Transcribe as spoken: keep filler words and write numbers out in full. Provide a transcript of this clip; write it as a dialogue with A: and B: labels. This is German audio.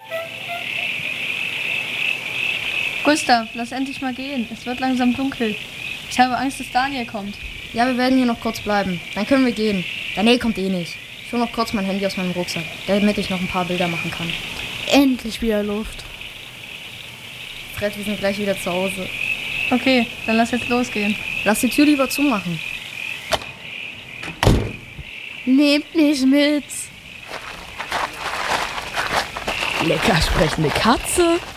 A: Gustav, lass endlich mal gehen. Es wird langsam dunkel. Ich habe Angst, dass Daniel kommt.
B: Ja, wir werden hier noch kurz bleiben. Dann können wir gehen. Daniel kommt eh nicht. Ich hole noch kurz mein Handy aus meinem Rucksack, damit ich noch ein paar Bilder machen kann.
C: Endlich wieder Luft.
B: Fred, wir sind gleich wieder zu Hause.
A: Okay, dann lass jetzt losgehen.
B: Lass die Tür lieber zumachen.
C: Nehmt mich mit.
D: Lecker sprechende Katze.